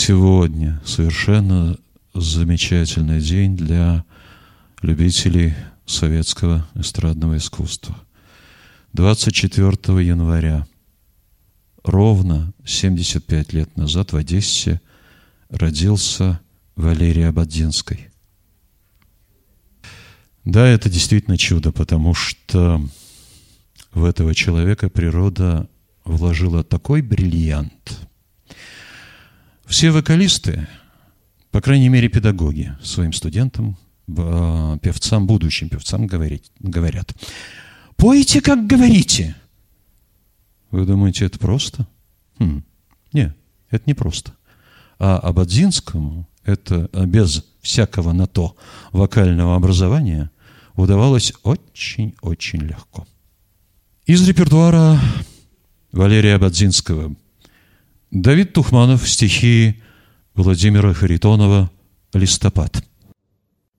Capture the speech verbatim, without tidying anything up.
Сегодня совершенно замечательный день для любителей советского эстрадного искусства. двадцать четвёртого января, ровно семьдесят пять лет назад, в Одессе родился Валерий Ободзинский. Да, это действительно чудо, потому что в этого человека природа вложила такой бриллиант. Все вокалисты, по крайней мере педагоги, своим студентам, певцам, будущим певцам говорить, говорят: «Пойте, как говорите». Вы думаете, это просто? Хм. Нет, это не просто. А Ободзинскому это без всякого на то вокального образования удавалось очень-очень легко. Из репертуара Валерия Ободзинского Давид Тухманов, стихи Владимира Харитонова «Листопад».